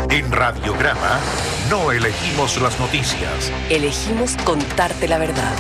En Radiograma no elegimos las noticias. Elegimos contarte la verdad.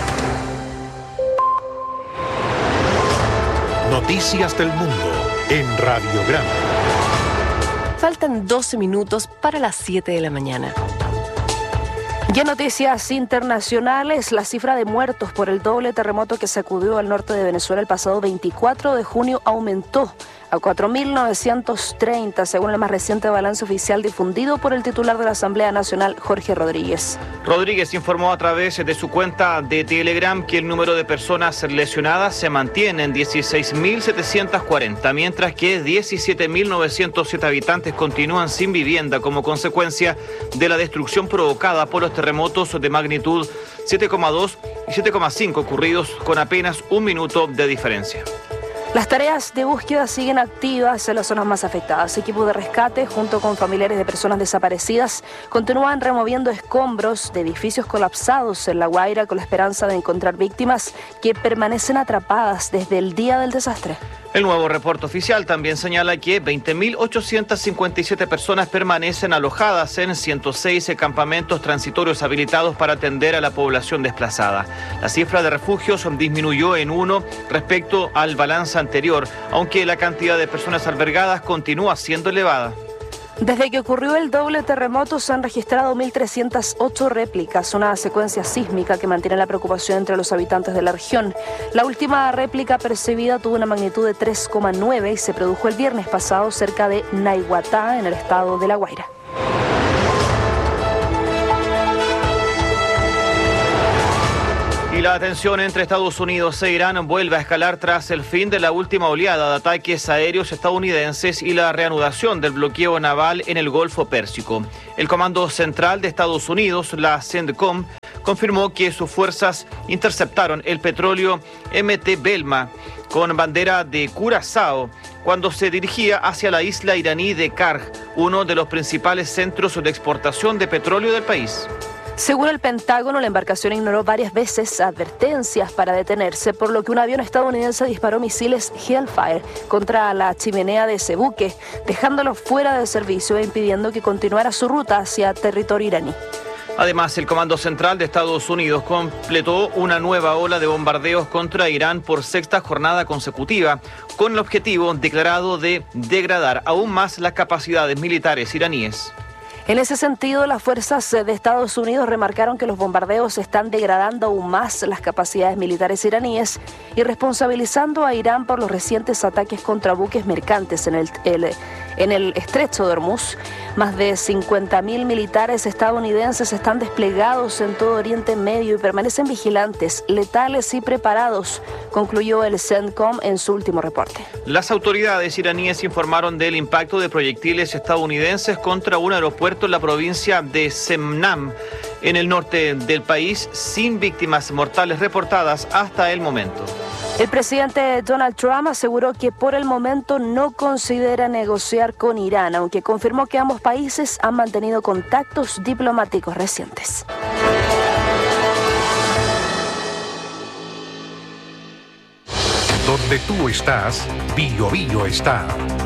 Noticias del mundo en Radiograma. Faltan 12 minutos para las 7 de la mañana. Y en noticias internacionales, la cifra de muertos por el doble terremoto que sacudió al norte de Venezuela el pasado 24 de junio aumentó a 4.930, según el más reciente balance oficial difundido por el titular de la Asamblea Nacional, Jorge Rodríguez. Rodríguez informó a través de su cuenta de Telegram que el número de personas lesionadas se mantiene en 16.740, mientras que 17.907 habitantes continúan sin vivienda como consecuencia de la destrucción provocada por los terremotos de magnitud 7,2 y 7,5 ocurridos con apenas un minuto de diferencia. Las tareas de búsqueda siguen activas en las zonas más afectadas. Equipos de rescate, junto con familiares de personas desaparecidas, continúan removiendo escombros de edificios colapsados en La Guaira con la esperanza de encontrar víctimas que permanecen atrapadas desde el día del desastre. El nuevo reporte oficial también señala que 20.857 personas permanecen alojadas en 106 campamentos transitorios habilitados para atender a la población desplazada. La cifra de refugios disminuyó en 1 respecto al balance anterior, aunque la cantidad de personas albergadas continúa siendo elevada. Desde que ocurrió el doble terremoto se han registrado 1.308 réplicas, una secuencia sísmica que mantiene la preocupación entre los habitantes de la región. La última réplica percibida tuvo una magnitud de 3,9 y se produjo el viernes pasado cerca de Naiguatá, en el estado de La Guaira. Y la tensión entre Estados Unidos e Irán vuelve a escalar tras el fin de la última oleada de ataques aéreos estadounidenses y la reanudación del bloqueo naval en el Golfo Pérsico. El Comando Central de Estados Unidos, la CENTCOM, confirmó que sus fuerzas interceptaron el petróleo MT Belma con bandera de Curazao cuando se dirigía hacia la isla iraní de Karg, uno de los principales centros de exportación de petróleo del país. Según el Pentágono, la embarcación ignoró varias veces advertencias para detenerse, por lo que un avión estadounidense disparó misiles Hellfire contra la chimenea de ese buque, dejándolo fuera de servicio e impidiendo que continuara su ruta hacia territorio iraní. Además, el Comando Central de Estados Unidos completó una nueva ola de bombardeos contra Irán por sexta jornada consecutiva, con el objetivo declarado de degradar aún más las capacidades militares iraníes. En ese sentido, las fuerzas de Estados Unidos remarcaron que los bombardeos están degradando aún más las capacidades militares iraníes y responsabilizando a Irán por los recientes ataques contra buques mercantes en el estrecho de Hormuz. Más de 50.000 militares estadounidenses están desplegados en todo Oriente Medio y permanecen vigilantes, letales y preparados, concluyó el CENTCOM en su último reporte. Las autoridades iraníes informaron del impacto de proyectiles estadounidenses contra un aeropuerto en la provincia de Semnam, en el norte del país, sin víctimas mortales reportadas hasta el momento. El presidente Donald Trump aseguró que por el momento no considera negociar con Irán, aunque confirmó que ambos países han mantenido contactos diplomáticos recientes. Donde tú estás, Bio Bio está.